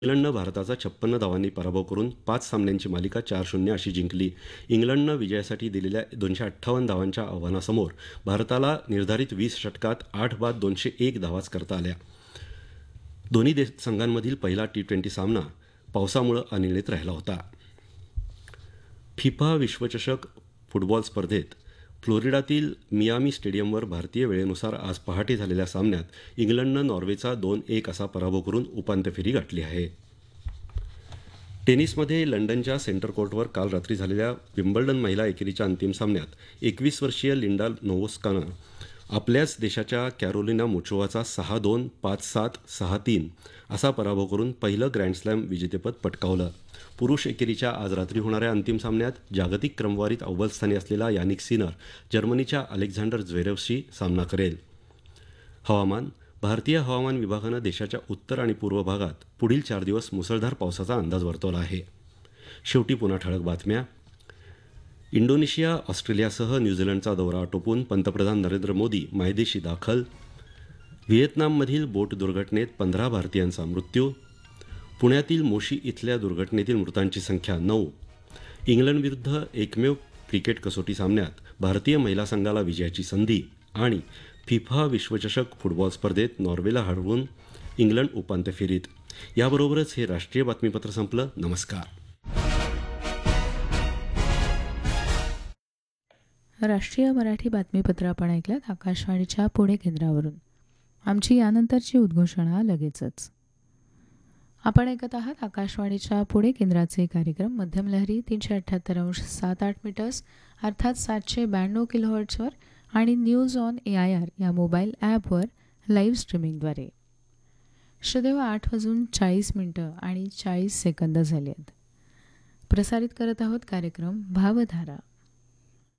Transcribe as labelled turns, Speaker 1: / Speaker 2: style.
Speaker 1: इंग्लंडनं भारताचा 56 धावांनी पराभव करून 5 सामन्यांची मालिका 4-0 अशी जिंकली. इंग्लंडनं विजयासाठी दिलेल्या 258 धावांच्या आव्हानासमोर भारताला निर्धारित 20 षटकात 8 बाद 201 धावाच करता आल्या. दोन्ही संघांमधील पहिला T20 सामना पावसामुळे अनिर्णित राहिला होता. फिफा विश्वचषक फुटबॉल स्पर्धेत फ्लोरिडातील मियामी स्टेडियमवर भारतीय वेळेनुसार आज पहाटे झालेल्या सामन्यात इंग्लंडनं नॉर्वेचा 2-1 असा पराभव करून उपांत्य फेरी गाठली आहे. टेनिसमध्ये लंडनच्या सेंटर कोर्टवर काल रात्री झालेल्या विम्बल्डन महिला एकेरीच्या अंतिम सामन्यात 21 वर्षीय लिंडा नोवोस्कानं आपल्याच देशाच्या कॅरोलिना मुचोवाचा 6-2, 5-7, 6-3 असा पराभव करून पहिलं ग्रँडस्लॅम विजेतेपद पटकावलं. पुरुष एकेरीच्या आज रात्री होणाऱ्या अंतिम सामन्यात जागतिक क्रमवारीत अव्वल स्थानी असलेला यानिक सिनर जर्मनीच्या अलेक्झांडर झ्वेरेवशी सामना करेल. हवामान. भारतीय हवामान विभागानं देशाच्या उत्तर आणि पूर्व भागात पुढील 4 दिवस मुसळधार पावसाचा अंदाज वर्तवला आहे. शेवटी पुन्हा ठळक बातम्या. इंडोनेशिया, ऑस्ट्रेलियासह न्यूझीलंडचा दौरा आटोपून पंतप्रधान नरेंद्र मोदी मायदेशी दाखल. व्हिएतनाममधील बोट दुर्घटनेत 15 भारतीयांचा मृत्यू. पुण्यातील मोशी इथल्या दुर्घटनेतील मृतांची संख्या 9. इंग्लंडविरुद्ध एकमेव क्रिकेट कसोटी सामन्यात भारतीय महिला संघाला विजयाची संधी. आणि फिफा विश्वचषक फुटबॉल स्पर्धेत नॉर्वेला हरवून इंग्लंड उपांत्य फेरीत. याबरोबरच हे राष्ट्रीय बातमीपत्र संपलं. नमस्कार.
Speaker 2: राष्ट्रीय मराठी बातमीपत्र आपण ऐकलं आकाशवाणीच्या पुणे केंद्रावरून. आमची यानंतरची उद्घोषणा लगेचच. आपण ऐकत आहात आकाशवाणीच्या पुणे केंद्राचे कार्यक्रम मध्यम लहरी 378.78 मीटर्स अर्थात 792 किलोहर्ट्झवर आणि न्यूज ऑन AIR या मोबाईल ॲपवर लाईव्ह स्ट्रीमिंगद्वारे. श्रोतेहो 8:40 आणि 40 सेकंद झाले आहेत. प्रसारित करत आहोत कार्यक्रम भावधारा.